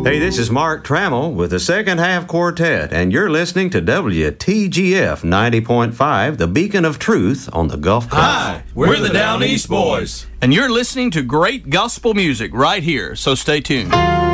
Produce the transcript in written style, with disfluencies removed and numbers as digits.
Hey, this is Mark Trammell with the Second Half Quartet, and you're listening to WTGF 90.5, the beacon of truth on the Gulf Coast. Hi, we're the Down East Boys. And you're listening to great gospel music right here, so stay tuned.